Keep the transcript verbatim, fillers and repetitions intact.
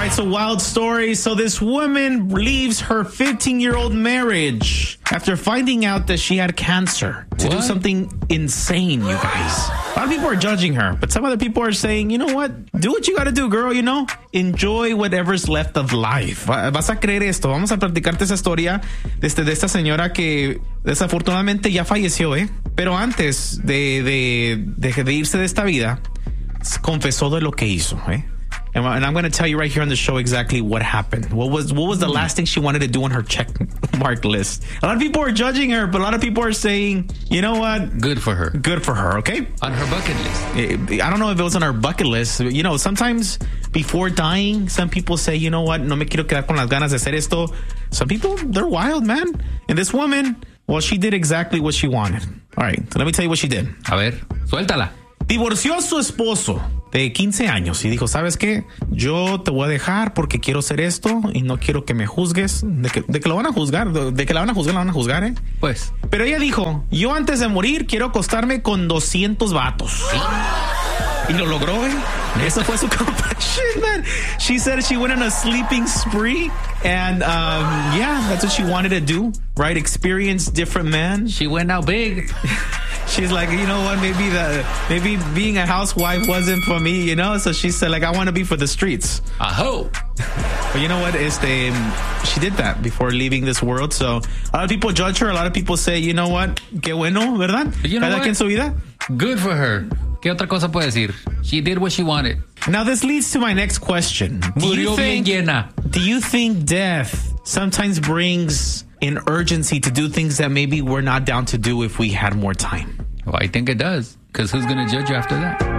right, so wild story. So this woman leaves her fifteen-year-old marriage after finding out that she had cancer to What? do something insane, you guys. A lot of people are judging her, but some other people are saying, you know what? Do what you got to do, girl, you know? Enjoy whatever's left of life. Va- Vas a creer esto. Vamos a platicarte esa historia de, este, de esta señora que desafortunadamente ya falleció, ¿eh? Pero antes de, de, de, de irse de esta vida, confesó de lo que hizo, ¿eh? And, and I'm going to tell you right here on the show exactly what happened. What was what was the last thing she wanted to do on her check mark list? A lot of people are judging her, but a lot of people are saying, you know what? Good for her. Good for her, okay? On her bucket list. I don't know if it was on her bucket list. You know, sometimes before dying, some people say, you know what? No me quiero quedar con las ganas de hacer esto. Some people, they're wild, man. And this woman, well, she did exactly what she wanted. All right, so let me tell you what she did. A ver, suéltala. Divorció a su esposo de quince años y dijo, ¿sabes qué? Yo te voy a dejar porque quiero hacer esto y no quiero que me juzgues. De que, de que lo van a juzgar, de, de que la van a juzgar, la van a juzgar, ¿eh? Pues. Pero ella dijo, yo antes de morir quiero acostarme con doscientos vatos. Y lo logró, ¿eh? Esa fue su confession, man. She said she went on a sleeping spree. And, um, yeah, that's what she wanted to do, right? Experience different men. She went out big. She's like, you know what? Maybe the maybe being a housewife wasn't for me, you know? So she said, like, I want to be for the streets. Aho. But you know what? Este, she did that before leaving this world. So a lot of people judge her. A lot of people say, you know what? Qué bueno, ¿verdad? You know Cada what? quien su vida. Good for her. ¿Qué otra cosa puede decir? She did what she wanted. Now this leads to my next question. Do you Murió bien think, llena. do you think death sometimes brings an urgency to do things that maybe we're not down to do if we had more time? Well, I think it does. Because who's going to judge you after that?